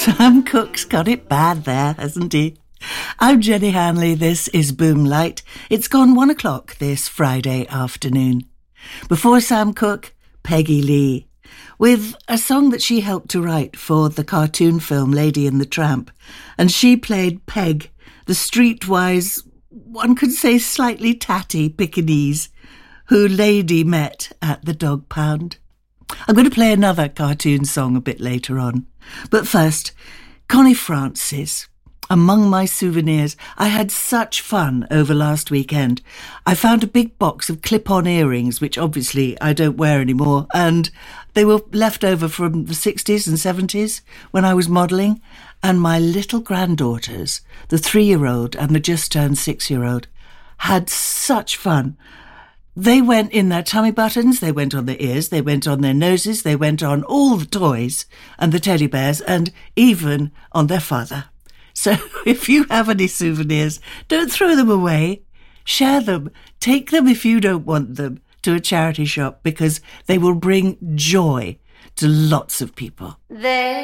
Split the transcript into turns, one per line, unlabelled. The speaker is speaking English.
Sam Cooke's got it bad there, hasn't he? I'm Jenny Hanley. This is Boomlight. It's gone 1 o'clock this Friday afternoon. Before Sam Cooke, Peggy Lee, with a song that she helped to write for the cartoon film Lady and the Tramp. And she played Peg, the streetwise, one could say slightly tatty Pekingese, who Lady met at the dog pound. I'm going to play another cartoon song a bit later on. But first, Connie Francis. Among my souvenirs, I had such fun over last weekend. I found a big box of clip-on earrings, which obviously I don't wear anymore, and they were left over from the 60s and 70s when I was modelling, and my little granddaughters, the 3-year-old and the just-turned 6-year-old, had such fun. They went in their tummy buttons, they went on their ears, they went on their noses, they went on all the toys and the teddy bears, and even on their father. So if you have any souvenirs, don't throw them away. Share them. Take them if you don't want them to a charity shop, because they will bring joy to lots of people.